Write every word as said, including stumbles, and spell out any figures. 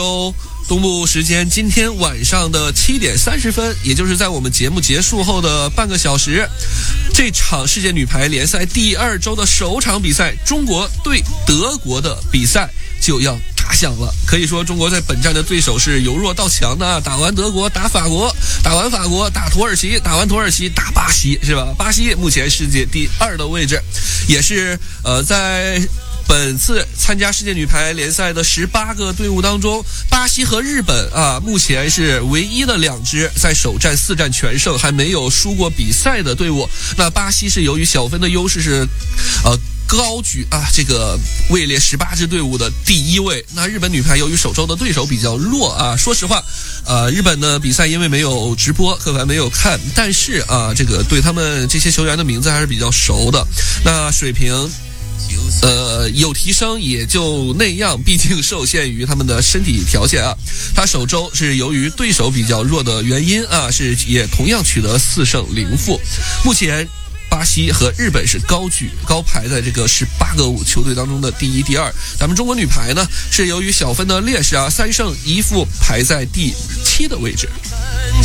东部时间今天晚上的七点三十分，也就是在我们节目结束后的半个小时，这场世界女排联赛第二周的首场比赛，中国对德国的比赛就要打响了。可以说中国在本站的对手是由弱到强的，打完德国打法国，打完法国打土耳其，打完土耳其打巴西，是吧？巴西目前世界第二的位置，也是呃在本次参加世界女排联赛的十八个队伍当中，巴西和日本啊，目前是唯一的两支在首战四战全胜还没有输过比赛的队伍。那巴西是由于小分的优势是呃高举啊这个位列十八支队伍的第一位。那日本女排由于首周的对手比较弱啊，说实话呃日本的比赛因为没有直播，客观没有看，但是啊这个对他们这些球员的名字还是比较熟的。那水平呃，有提升也就那样，毕竟受限于他们的身体条件啊。他首周是由于对手比较弱的原因啊，是也同样取得四胜零负。目前巴西和日本是高举高排在这个十八个球队当中的第一、第二。咱们中国女排呢，是由于小分的劣势啊，三胜一负排在第七的位置。